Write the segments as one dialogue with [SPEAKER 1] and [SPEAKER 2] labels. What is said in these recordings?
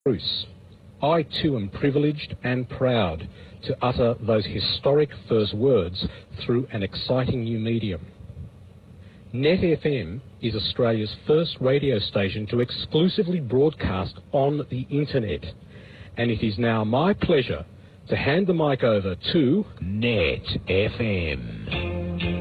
[SPEAKER 1] Bruce, I too am privileged and proud to utter those historic first words through an exciting new medium. Net FM is Australia's first radio station to exclusively broadcast on the internet, and it is now my pleasure to hand the mic over to Net FM.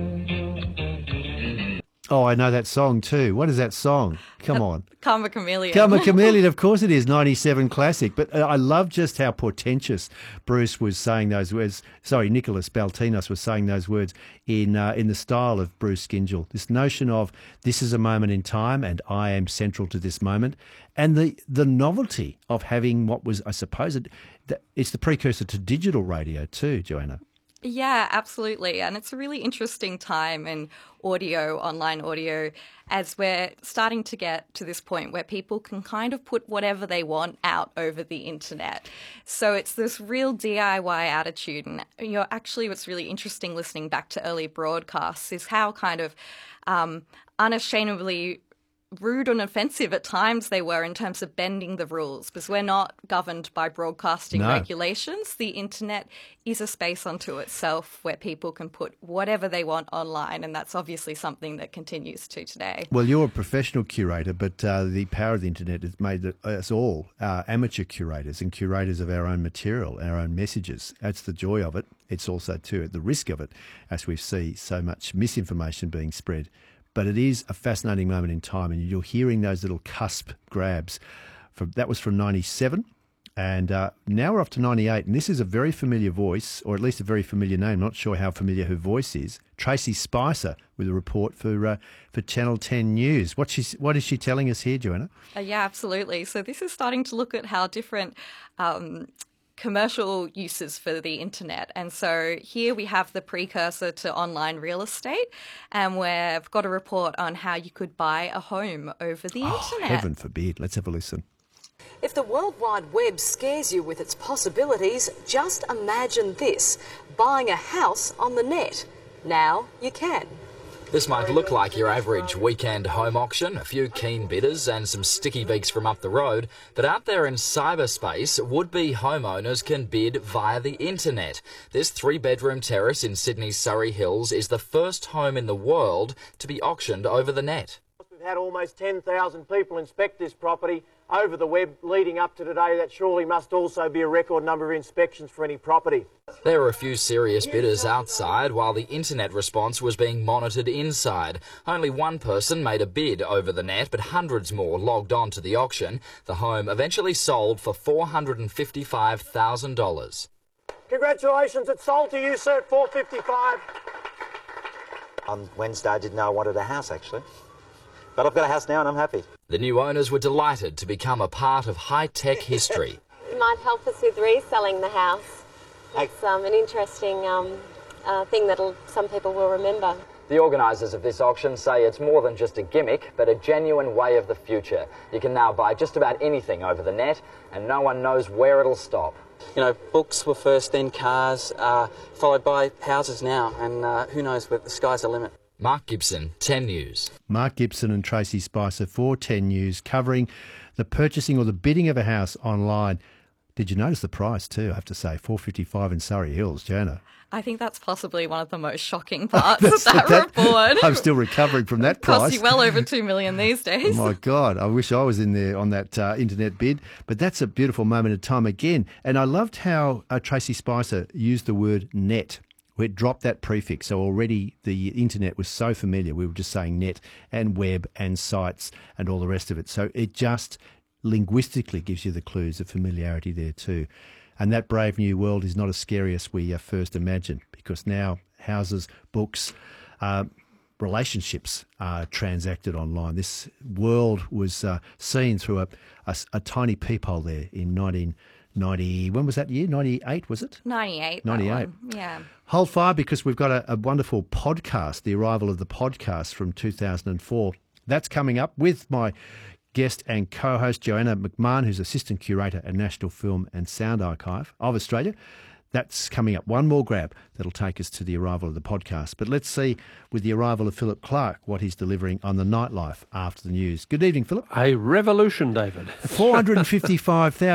[SPEAKER 2] Oh, I know that song too. What is that song? Come on.
[SPEAKER 3] Karma Chameleon.
[SPEAKER 2] Karma Chameleon, of course it is, 97 classic. But I love just how portentous Bruce was saying those words. Sorry, Nicholas Baltinos was saying those words in the style of Bruce Skingill. This notion of this is a moment in time and I am central to this moment. And the novelty of having what was, I suppose, it's the precursor to digital radio too, Joanna.
[SPEAKER 3] Yeah, absolutely. And it's a really interesting time in audio, online audio, as we're starting to get to this point where people can kind of put whatever they want out over the internet. So it's this real DIY attitude. And what's really interesting listening back to early broadcasts is how kind of unashamedly rude and offensive at times they were in terms of bending the rules, because we're not governed by broadcasting regulations. The internet is a space unto itself where people can put whatever they want online, and that's obviously something that continues to today.
[SPEAKER 2] Well, you're a professional curator, but the power of the internet has made us all amateur curators and curators of our own material, our own messages. That's the joy of it. It's also, too, the risk of it, as we see so much misinformation being spread. But it is a fascinating moment in time, and you're hearing those little cusp grabs. That was from 97, and now we're off to 98, and this is a very familiar voice, or at least a very familiar name. I'm not sure how familiar her voice is. Tracy Spicer with a report for Channel 10 News. What is she telling us here, Joanna?
[SPEAKER 3] Yeah, absolutely. So this is starting to look at how different commercial uses for the internet. And so here we have the precursor to online real estate, and we've got a report on how you could buy a home over the internet.
[SPEAKER 2] Heaven forbid. Let's have a listen.
[SPEAKER 4] If the World Wide Web scares you with its possibilities, just imagine this: buying a house on the net. Now you can.
[SPEAKER 5] This might look like your average weekend home auction, a few keen bidders and some sticky beaks from up the road, but out there in cyberspace, would-be homeowners can bid via the internet. This 3-bedroom terrace in Sydney's Surrey Hills is the first home in the world to be auctioned over the net.
[SPEAKER 6] We've had almost 10,000 people inspect this property over the web leading up to today. That surely must also be a record number of inspections for any property.
[SPEAKER 5] There were a few serious bidders outside while the internet response was being monitored inside. Only one person made a bid over the net, but hundreds more logged on to the auction. The home eventually sold for $455,000.
[SPEAKER 6] Congratulations, it's sold to you, sir, at $455,000.
[SPEAKER 7] On Wednesday I didn't know I wanted a house, actually. But I've got a house now and I'm happy.
[SPEAKER 5] The new owners were delighted to become a part of high-tech history.
[SPEAKER 8] It might help us with reselling the house. It's an interesting thing that some people will remember.
[SPEAKER 5] The organisers of this auction say it's more than just a gimmick, but a genuine way of the future. You can now buy just about anything over the net, and no one knows where it'll stop.
[SPEAKER 9] You know, books were first, then cars, followed by houses now, and who knows, the sky's the limit.
[SPEAKER 5] Mark Gibson, 10 News.
[SPEAKER 2] Mark Gibson and Tracy Spicer for 10 News, covering the purchasing or the bidding of a house online. Did you notice the price too, I have to say, $455,000 in Surrey Hills, Joanna?
[SPEAKER 3] I think that's possibly one of the most shocking parts of that report.
[SPEAKER 2] I'm still recovering from that price.
[SPEAKER 3] Costs you well over $2 million these days.
[SPEAKER 2] Oh my God, I wish I was in there on that internet bid. But that's a beautiful moment of time again. And I loved how Tracy Spicer used the word net. It dropped that prefix, so already the internet was so familiar. We were just saying net and web and sites and all the rest of it. So it just linguistically gives you the clues of familiarity there too. And that brave new world is not as scary as we first imagined, because now houses, books, relationships are transacted online. This world was seen through a tiny peephole there in 1990. When was that year? 98, was it?
[SPEAKER 3] 98.
[SPEAKER 2] 98.
[SPEAKER 3] Yeah.
[SPEAKER 2] Hold fire, because we've got a wonderful podcast, the arrival of the podcast from 2004. That's coming up with my guest and co-host Joanna McMahon, who's Assistant Curator at National Film and Sound Archive of Australia. That's coming up. One more grab that'll take us to the arrival of the podcast. But let's see, with the arrival of Philip Clark, what he's delivering on the nightlife after the news. Good evening, Philip.
[SPEAKER 10] A revolution, David.
[SPEAKER 2] 455,000